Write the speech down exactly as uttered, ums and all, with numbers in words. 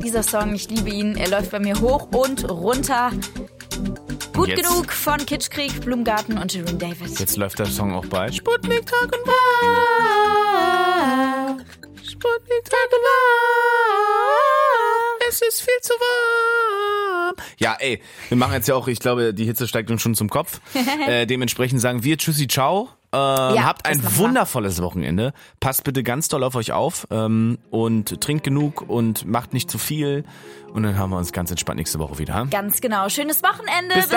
dieser Song, ich liebe ihn. Er läuft bei mir hoch und runter. Gut Jetzt. genug von Kitschkrieg, Blumengarten und Shirin David. Jetzt läuft der Song auch bei Sputnik Tag und Nacht. Sputnik Tag und Nacht. Es ist viel zu warm. Ja, ey, wir machen jetzt ja auch, ich glaube, die Hitze steigt uns schon zum Kopf. äh, dementsprechend sagen wir Tschüssi, ciao. Ähm, Ja, habt ein das machen wir. wundervolles Wochenende. Passt bitte ganz doll auf euch auf ähm, und trinkt genug und macht nicht zu viel. Und dann haben wir uns ganz entspannt nächste Woche wieder. Ganz genau. Schönes Wochenende. Bis dann.